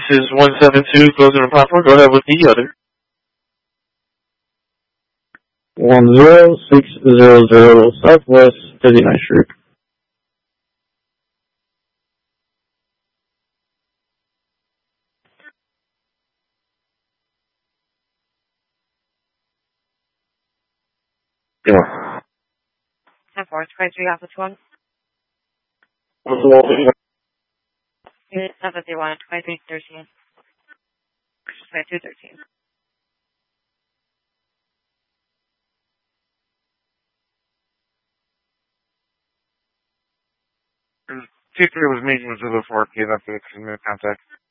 This is 172, closing and platform. Go ahead with the other. 10600 Southwest 59th Street. Yeah. 10-4, 23 Office 1. What's the wall? Unit 701, 2313. 2213. 2-3 was meeting with 04, gave up the contact.